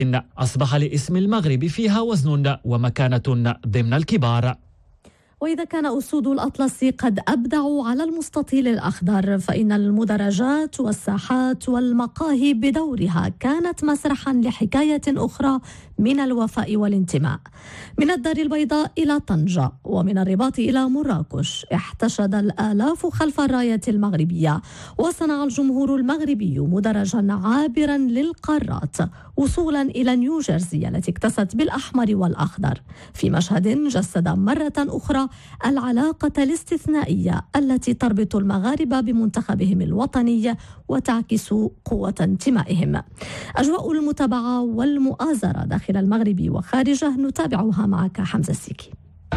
أصبح لاسم المغرب فيها وزن ومكانة ضمن الكبار. وإذا كان أسود الأطلس قد أبدعوا على المستطيل الأخضر، فإن المدرجات والساحات والمقاهي بدورها كانت مسرحا لحكاية أخرى من الوفاء والانتماء. من الدار البيضاء إلى طنجة ومن الرباط إلى مراكش احتشد الآلاف خلف الراية المغربية، وصنع الجمهور المغربي مدرجا عابرا للقارات وصولا إلى نيوجيرسي التي اكتست بالأحمر والأخضر، في مشهد جسد مرة أخرى العلاقة الاستثنائية التي تربط المغاربة بمنتخبهم الوطني وتعكس قوة انتمائهم. أجواء المتابعة والمؤازرة داخل المغرب وخارجه نتابعها معك حمزة السيكي.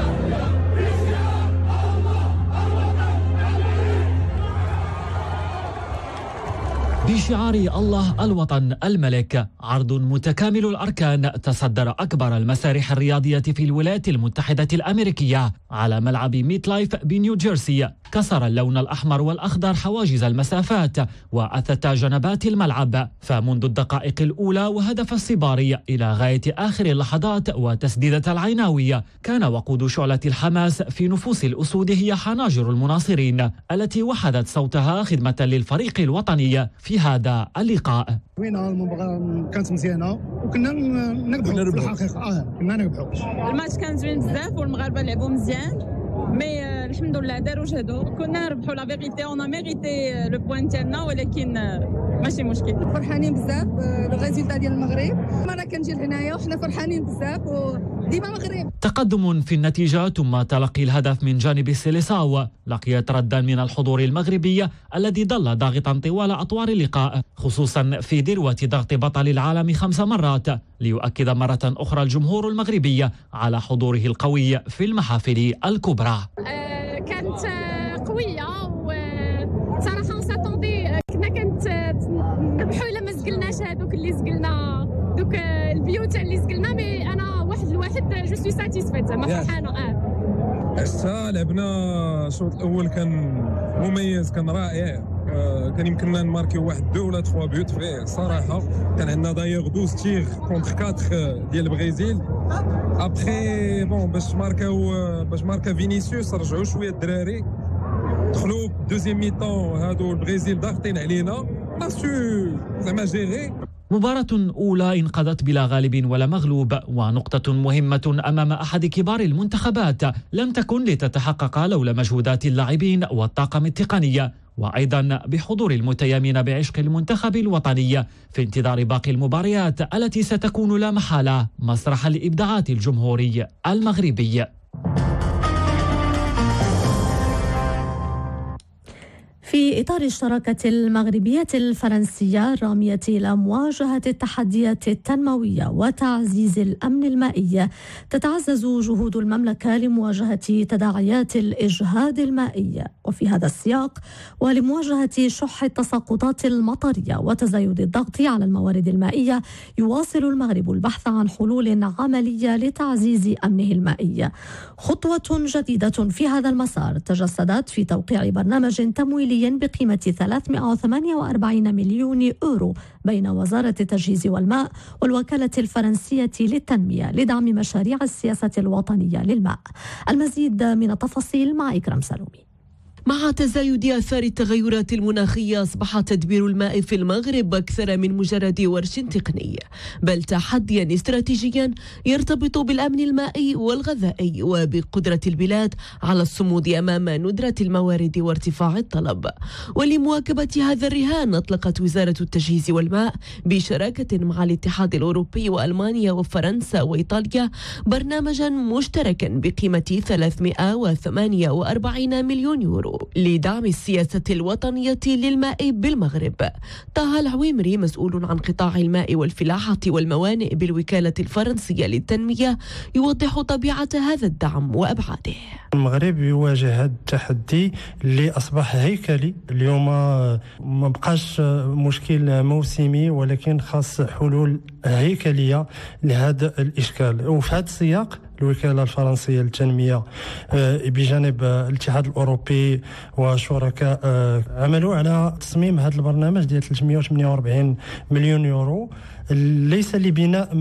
بشعار الله الوطن الملك، عرض متكامل الأركان تصدر أكبر المسارح الرياضية في الولايات المتحدة الأمريكية على ملعب ميت لايف بنيوجيرسي. كسر اللون الأحمر والأخضر حواجز المسافات وأثت جنبات الملعب، فمنذ الدقائق الأولى وهدف الصباري إلى غاية آخر اللحظات وتسديدة العيناوية، كان وقود شعلة الحماس في نفوس الأسود هي حناجر المناصرين التي وحدت صوتها خدمة للفريق الوطني في هذا اللقاء. المباراة كانت مزيانة وكنا نربحوا في الحقيقة. كنا نربحوا. الماتش كان زوين بزاف والمغاربة لعبوا مزيان، مي الحمد لله داروا جهدوا، كنا نربحوا. لا فيغيتي اون ميريتي لو بوين ديالنا، ولكن ماشي مشكل. فرحانين بزاف لو ريزولتا ديال المغرب، مرة كنجي لهنايا وحنا فرحانين بزاف وديما مغرب. تقدم في النتيجة ثم تلقي الهدف من جانب السيليساو لقيت ردا من الحضور المغربي الذي ظل ضاغطا طوال أطوار اللقاء، خصوصا في ذروة ضغط بطل العالم 5 مرات، ليؤكد مرة أخرى الجمهور المغربي على حضوره القوي في المحافل الكبرى. كانت قوية وصراحة ساتوندي، كنت نربحوا إلا ما زقلناش هذوك اللي زقلنا، دوك البيوت اللي زقلنا، مي أنا واحد جو سوي ساتيسفيت، زعما فرحانة. عشتا لعبنا الشوط الأول كان مميز، كان رائع، كان يمكننا نماركيو 1 2 ولا 3 بيوت فيه صراحة. كان عندنا دايوغ 12 تيغ كونتر 4 ديال البرازيل. ابخي بون باش ماركا فينيسيوس رجعوا شوية الدراري، دخلوا دوزيام ميطون هادو البرازيل ضاغطين علينا، باسو زعما جيري. مباراة أولى انقضت بلا غالب ولا مغلوب، ونقطة مهمة أمام أحد كبار المنتخبات لم تكن لتتحقق لولا مجهودات اللاعبين والطاقم التقني، وأيضا بحضور المتيمين بعشق المنتخب الوطني في انتظار باقي المباريات التي ستكون لا محالة مسرح الإبداعات الجمهوري المغربي. في إطار الشراكة المغربية الفرنسية الرامية إلى مواجهة التحديات التنموية وتعزيز الأمن المائي، تتعزز جهود المملكة لمواجهة تداعيات الإجهاد المائي. وفي هذا السياق ولمواجهة شح التساقطات المطرية وتزايد الضغط على الموارد المائية، يواصل المغرب البحث عن حلول عملية لتعزيز أمنه المائي. خطوة جديدة في هذا المسار تجسدت في توقيع برنامج تمويلي بقيمة 348 مليون يورو بين وزارة التجهيز والماء والوكالة الفرنسية للتنمية لدعم مشاريع السياسة الوطنية للماء. المزيد من التفاصيل مع إكرام سلومي. مع تزايد آثار التغيرات المناخية أصبح تدبير الماء في المغرب أكثر من مجرد ورش تقني، بل تحديا استراتيجيا يرتبط بالأمن المائي والغذائي وبقدرة البلاد على الصمود أمام ندرة الموارد وارتفاع الطلب. ولمواكبة هذا الرهان أطلقت وزارة التجهيز والماء بشراكة مع الاتحاد الأوروبي وألمانيا وفرنسا وإيطاليا برنامجا مشتركا بقيمة 348 مليون يورو لدعم السياسة الوطنية للماء بالمغرب. طه العويمري مسؤول عن قطاع الماء والفلاحة والموانئ بالوكالة الفرنسية للتنمية يوضح طبيعة هذا الدعم وأبعاده. المغرب يواجه هذا التحدي اللي أصبح هيكلي اليوم، ما بقاش مشكل موسمي ولكن خاص حلول هيكلية لهذا الإشكال. وفي هذا السياق الوكالة الفرنسية للتنمية بجانب الاتحاد الأوروبي وشركاء عملوا على تصميم هذا البرنامج ديال 348 مليون يورو، ليس لبناء